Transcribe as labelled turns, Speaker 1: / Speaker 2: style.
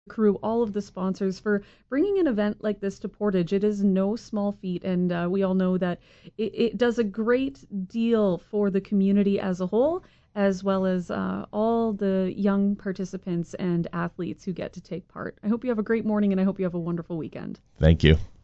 Speaker 1: crew, all of the sponsors for bringing an event like this to Portage. It is no small feat, and we all know that it does a great deal for the community as a whole, as well as all the young participants and athletes who get to take part. I hope you have a great morning, and I hope you have a wonderful weekend.
Speaker 2: Thank you.